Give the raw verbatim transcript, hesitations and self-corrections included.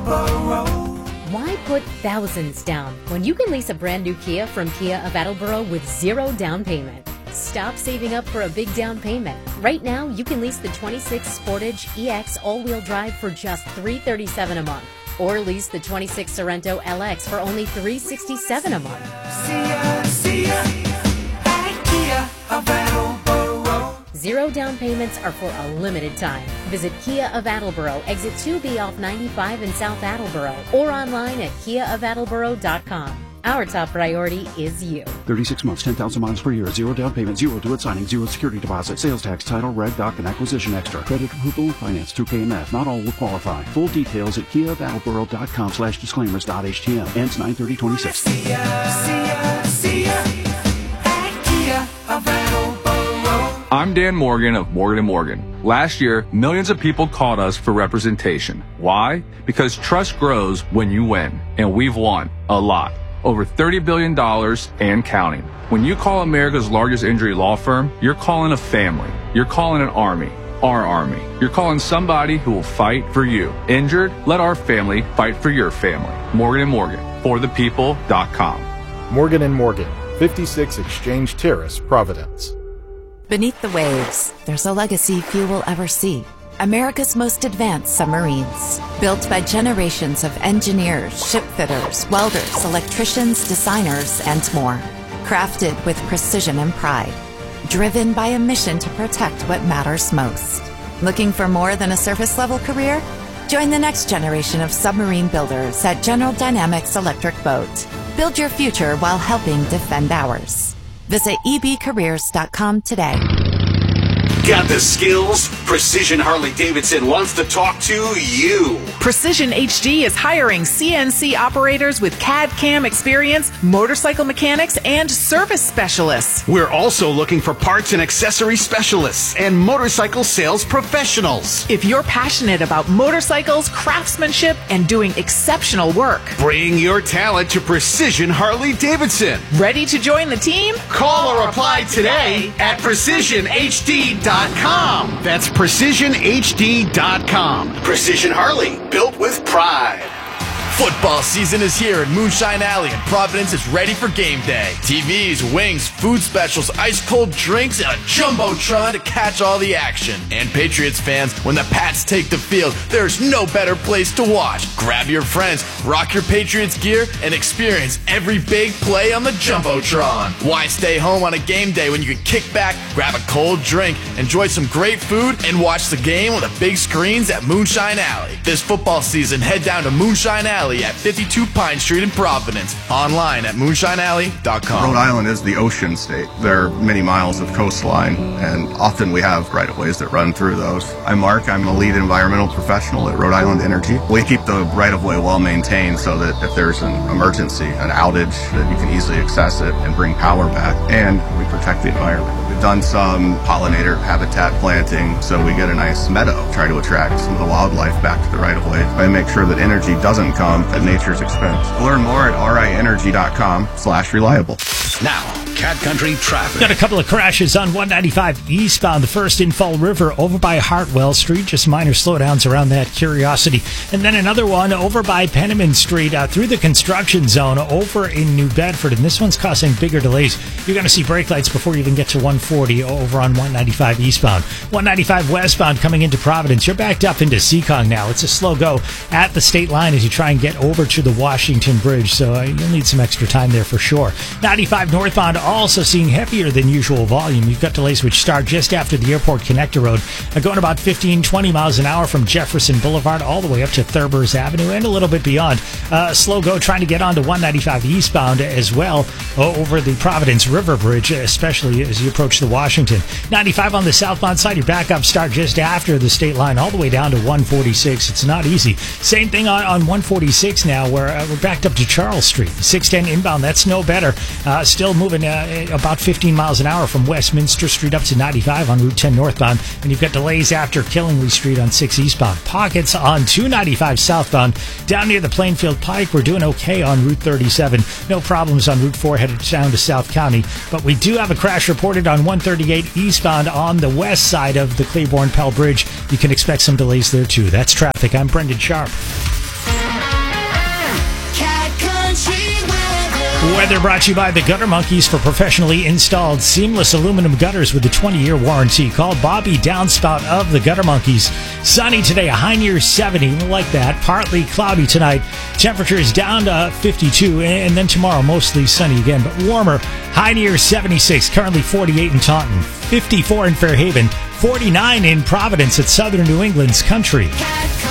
Attleboro. Why put thousands down when you can lease a brand new Kia from Kia of Attleboro with zero down payment? Stop saving up for a big down payment. Right now, you can lease the twenty-six Sportage E X all-wheel drive for just three hundred thirty-seven dollars a month. Or lease the twenty-six Sorento L X for only three hundred sixty-seven dollars a month. See ya, see ya, at Kia of Attleboro. Zero down payments are for a limited time. Visit Kia of Attleboro, exit two B off ninety-five in South Attleboro, or online at kia of attleboro dot com. Our top priority is you. thirty-six months, ten thousand miles per year, zero down payment, zero due at signing, zero security deposit, sales tax, title, reg, doc, and acquisition extra. Credit approval, finance through K M F. Not all will qualify. Full details at kia of attleboro dot com slash disclaimers dot h t m. Ends nine thirty twenty-six. See ya, see ya, see ya, at Kia of Attleboro. I'm Dan Morgan of Morgan and Morgan. Last year, millions of people called us for representation. Why? Because trust grows when you win, and we've won a lot. Over thirty billion dollars and counting. When you call America's largest injury law firm, you're calling a family. You're calling an army. Our army. You're calling somebody who will fight for you. Injured? Let our family fight for your family. Morgan and Morgan. For the people dot com. Morgan and Morgan, fifty-six Exchange Terrace, Providence. Beneath the waves, there's a legacy few will ever see. America's most advanced submarines, built by generations of engineers, shipfitters, welders, electricians, designers, and more. Crafted with precision and pride. Driven by a mission to protect what matters most. Looking for more than a surface-level career? Join the next generation of submarine builders at General Dynamics Electric Boat. Build your future while helping defend ours. Visit e b careers dot com today. Got the skills? Precision Harley-Davidson wants to talk to you. Precision H D is hiring C N C operators with C A D C A M experience, motorcycle mechanics, and service specialists. We're also looking for parts and accessory specialists and motorcycle sales professionals. If you're passionate about motorcycles, craftsmanship, and doing exceptional work, bring your talent to Precision Harley-Davidson. Ready to join the team? Call or apply today at precision h d dot com. That's precision h d dot com. Precision Harley, built with pride. Football season is here at Moonshine Alley, and Providence is ready for game day. T Vs, wings, food specials, ice-cold drinks, and a jumbotron to catch all the action. And Patriots fans, when the Pats take the field, there's no better place to watch. Grab your friends, rock your Patriots gear, and experience every big play on the jumbotron. Why stay home on a game day when you can kick back, grab a cold drink, enjoy some great food, and watch the game on the big screens at Moonshine Alley? This football season, head down to Moonshine Alley at fifty-two Pine Street in Providence. Online at moonshine alley dot com. Rhode Island is the ocean state. There are many miles of coastline, and often we have right-of-ways that run through those. I'm Mark. I'm a lead environmental professional at Rhode Island Energy. We keep the right-of-way well maintained so that if there's an emergency, an outage, that you can easily access it and bring power back, and we protect the environment. We've done some pollinator habitat planting, so we get a nice meadow. Try to attract some of the wildlife back to the right-of-way and make sure that energy doesn't come at nature's expense. Learn more at r i energy dot com slash reliable. Now, Cat Country traffic. Got a couple of crashes on one ninety-five eastbound. The first in Fall River over by Hartwell Street. Just minor slowdowns around that Curiosity. And then another one over by Penniman Street uh, through the construction zone over in New Bedford. And this one's causing bigger delays. You're going to see brake lights before you even get to one forty over on one ninety-five eastbound. one ninety-five westbound coming into Providence. You're backed up into Seekonk now. It's a slow go at the state line as you try and get over to the Washington Bridge. So uh, you'll need some extra time there for sure. ninety-five northbound also seeing heavier than usual volume. You've got delays which start just after the Airport Connector Road, uh, going about fifteen, twenty miles an hour from Jefferson Boulevard all the way up to Thurbers Avenue and a little bit beyond. Uh, slow go trying to get onto one ninety-five eastbound as well uh, over the Providence River Bridge, especially as you approach the Washington. ninety-five on the southbound side, your backup start just after the state line all the way down to one forty-six. It's not easy. Same thing on, on one forty-six now, where uh, we're backed up to Charles Street. six ten inbound, that's no better. Uh, still moving uh, about fifteen miles an hour from Westminster Street up to ninety-five on Route ten northbound. And you've got delays after Killingly Street on six eastbound. Pockets on two ninety-five southbound. Down near the Plainfield Pike, we're doing okay on Route thirty-seven. No problems on Route four headed down to South County. But we do have a crash reported on one thirty-eight eastbound on the west side of the Claiborne Pell Bridge. You can expect some delays there too. That's traffic. I'm Brendan Sharp. Weather brought to you by the Gutter Monkeys for professionally installed seamless aluminum gutters with a twenty-year warranty. Call Bobby Downspout of the Gutter Monkeys. Sunny today, a high near seventy. Like that. Partly cloudy tonight. Temperature is down to fifty-two. And then tomorrow, mostly sunny again, but warmer. High near seventy-six. Currently forty-eight in Taunton. fifty-four in Fairhaven. forty-nine in Providence at Southern New England's Country.